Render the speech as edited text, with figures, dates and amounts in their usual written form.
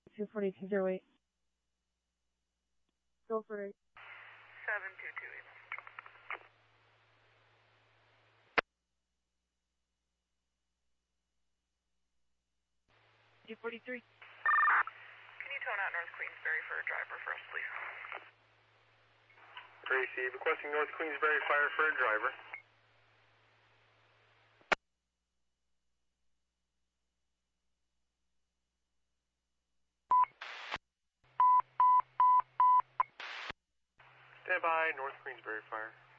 24208. Go for it. 7228. 243. Can you tone out North Queensbury for a driver for us, please? Tracy, requesting North Queensbury Fire for a driver. Stand by, North Queensbury Fire.